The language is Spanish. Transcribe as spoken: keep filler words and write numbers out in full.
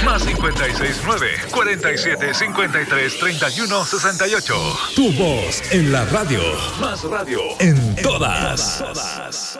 Más cincuenta y seis nueve, cuarenta y siete, cincuenta y tres, treinta y uno, sesenta y ocho. Tu voz en la radio. Más radio. En todas. En todas.